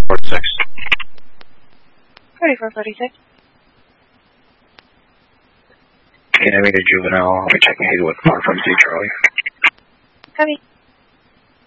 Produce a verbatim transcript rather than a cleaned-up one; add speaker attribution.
Speaker 1: forty-six.
Speaker 2: forty-four forty-six.
Speaker 1: Can I meet a juvenile? I'll be checking Hazelwood Farm from C. Charlie.
Speaker 2: Copy.